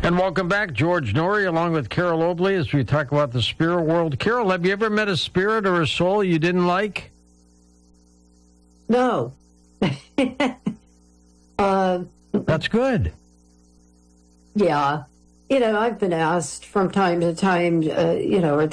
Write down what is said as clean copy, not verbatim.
And welcome back, George Noory, along with Carol Oakley, as we talk about the spirit world. Carol, have you ever met a spirit or a soul you didn't like? No. That's good. Yeah. I've been asked from time to time, are